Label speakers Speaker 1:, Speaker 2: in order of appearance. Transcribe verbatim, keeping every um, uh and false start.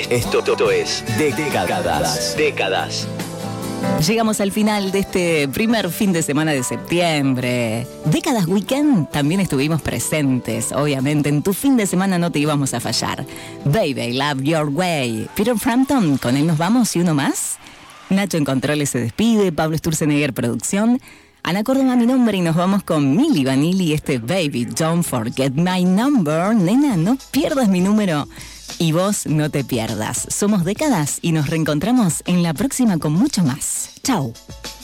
Speaker 1: Esto, esto es Décadas. Décadas.
Speaker 2: Llegamos al final de este primer fin de semana de septiembre. Décadas Weekend también estuvimos presentes. Obviamente en tu fin de semana no te íbamos a fallar. Baby, Love Your Way. Peter Frampton, con él nos vamos y uno más. Nacho en Controles se despide. Pablo Sturzenegger, producción. Ana Córdoba, mi nombre, y nos vamos con Milli Vanilli, este Baby, Don't Forget My Number. Nena, no pierdas mi número. Y vos no te pierdas. Somos Décadas y nos reencontramos en la próxima con mucho más. Chau.